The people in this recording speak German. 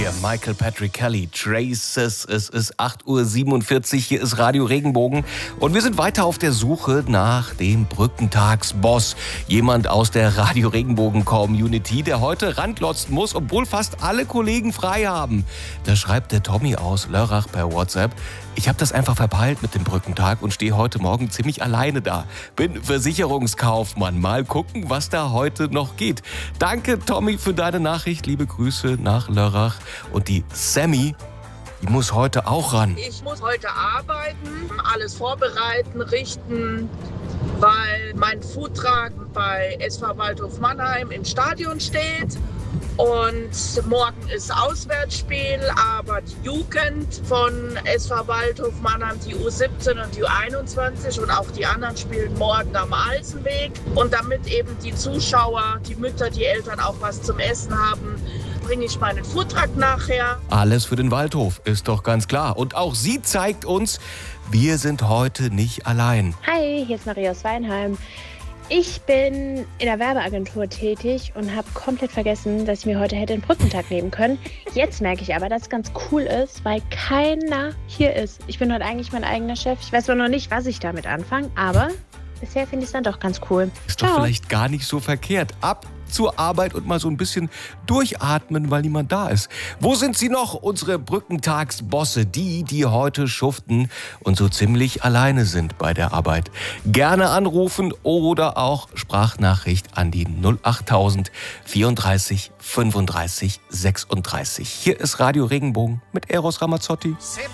Der Michael Patrick Kelly, Traces. Es ist 8:47 Uhr, hier ist Radio Regenbogen. Und wir sind weiter auf der Suche nach dem Brückentagsboss. Jemand aus der Radio Regenbogen-Community, der heute randlotzen muss, obwohl fast alle Kollegen frei haben. Da schreibt der Tommy aus Lörrach per WhatsApp: Ich habe das einfach verpeilt mit dem Brückentag und stehe heute Morgen ziemlich alleine da. Bin Versicherungskaufmann. Mal gucken, was da heute noch geht. Danke, Tommy, für deine Nachricht. Liebe Grüße nach Lörrach. Und die Sammy, die muss heute auch ran. Ich muss heute arbeiten, alles vorbereiten, richten, weil mein Foodtruck bei SV Waldhof Mannheim im Stadion steht. Und morgen ist Auswärtsspiel, aber die Jugend von SV Waldhof Mannheim, die U17 und die U21 und auch die anderen spielen morgen am Alsenweg. Und damit eben die Zuschauer, die Mütter, die Eltern auch was zum Essen haben, bringe ich meinen Foodtruck nachher. Alles für den Waldhof, ist doch ganz klar. Und auch sie zeigt uns, wir sind heute nicht allein. Hi, hier ist Maria aus Weinheim. Ich bin in der Werbeagentur tätig und habe komplett vergessen, dass ich mir heute hätte den Brückentag nehmen können. Jetzt merke ich aber, dass es ganz cool ist, weil keiner hier ist. Ich bin heute eigentlich mein eigener Chef. Ich weiß zwar noch nicht, was ich damit anfange, aber bisher finde ich es dann doch ganz cool. Ist doch vielleicht gar nicht so verkehrt. Ab zur Arbeit und mal so ein bisschen durchatmen, weil niemand da ist. Wo sind sie noch, unsere Brückentagsbosse? Die heute schuften und so ziemlich alleine sind bei der Arbeit. Gerne anrufen oder auch Sprachnachricht an die 08000 34 35 36. Hier ist Radio Regenbogen mit Eros Ramazzotti.